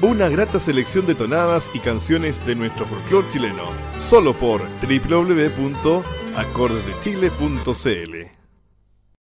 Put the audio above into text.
Una grata selección de tonadas y canciones de nuestro folclore chileno, solo por www.acordesdechile.cl.